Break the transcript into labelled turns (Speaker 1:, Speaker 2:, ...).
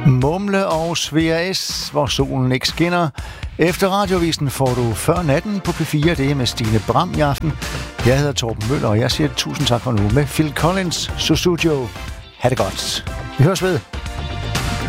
Speaker 1: Mumle og Svea S, hvor solen ikke skinner. Efter radiovisen får du Før natten på P4. Det er med Stine Bram i aften. Jeg hedder Torben Møller, og jeg siger tusind tak for nu med Phil Collins, Sussudio. Ha' det godt. Vi høres ved.